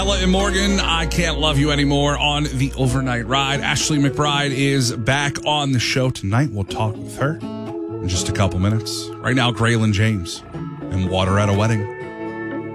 Ella and Morgan, I Can't Love You Anymore on the overnight ride. Ashley McBride is back on the show tonight. We'll talk with her in just a couple minutes. Right now, Graylin James and Water at a Wedding.